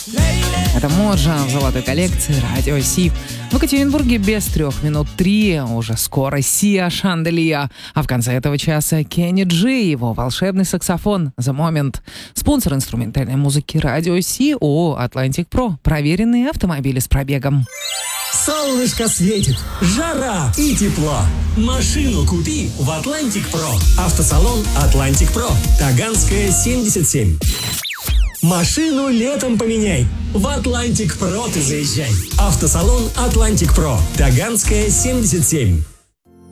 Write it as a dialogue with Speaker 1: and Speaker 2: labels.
Speaker 1: Это Моджа в золотой коллекции Радио Си. В Екатеринбурге без 3 минут 3, уже скоро Сиа Шанделия. А в конце этого часа Кенни Джи, его волшебный саксофон The Moment. Спонсор инструментальной музыки Радио Си ООО Atlantic Pro. Проверенные автомобили с пробегом.
Speaker 2: Солнышко светит, жара и тепло. Машину купи в Atlantic Pro. Автосалон Atlantic Pro. Таганская, 77. Машину летом поменяй. В Atlantic Pro ты заезжай. Автосалон Atlantic Pro. Таганская, 77.